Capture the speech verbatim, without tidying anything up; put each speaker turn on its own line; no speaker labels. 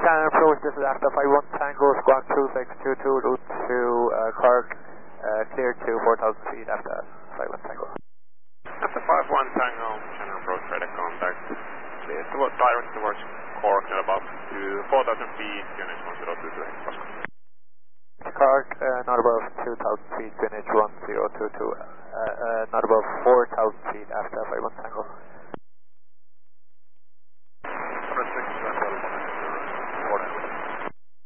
Shannon approach, this is after five one Tango, squawk two six two two, route to uh, Cork, uh, clear to four thousand feet after five one Tango.
After five one Tango, Shannon approach, radar contact, clear to, direct towards Cork at about four thousand feet, Q N H one zero two two,
Cork, uh, not above two thousand feet, Q N H one zero two two, uh, uh, not above four thousand feet after five one Tango.